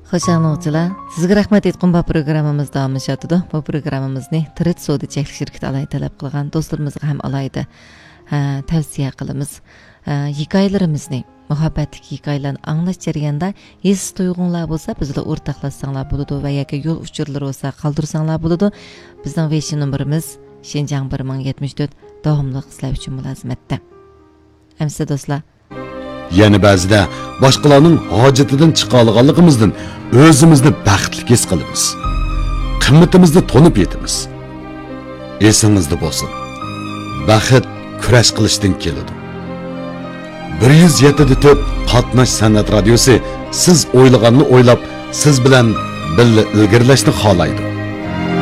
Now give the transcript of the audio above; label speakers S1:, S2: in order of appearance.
S1: Xo'sh anglag'uchilar, sizga rahmat aytgan bu programmamiz davom etadi. Bu programmamizni Tirit Savdo cheklik shirkati alayda talab qilgan do'stlarimizga ham alayda tavsiya qilamiz. Hikoyalarimizni, muhabbatlik hikoyalarni anglash jarayonida his tuyg'unlar bo'lsa, bizlar o'rtoqlashsanglar bo'ladi va yoki yo'l uchurlari bo'lsa, qoldirsanglar bo'ladi. Bizning WhatsApp nomerimiz Shenjang 1074 davomli sizlar uchun mulozimatda. Hamsa do'stlar,
S2: yana ba'zida boshqalarning hojatidan chiqa olganligimizdan o'zimizni baxtli his qilamiz. Qimmatimizni tonib yetamiz. Esingizda bo'lsin. Baxt kurash qilishdan keladi. 107.4 Qatnash san'at radiosi siz o'ylaganni o'ylab, siz bilan birga ilgirlashni xohlaydi.